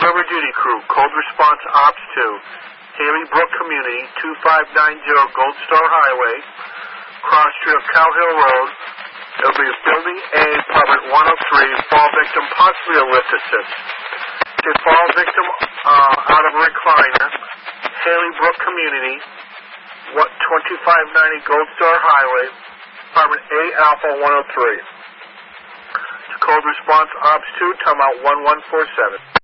River Duty Crew, Cold Response Ops 2, Haley Brook Community, 2590 Gold Star Highway, cross street of Cow Hill Road. It'll be Building A, apartment 103, fall victim, possibly a lift assist. The fall victim out of a recliner, Haley Brook Community, 2590 Gold Star Highway, apartment A Alpha 103. Cold Response Ops 2, timeout 1147.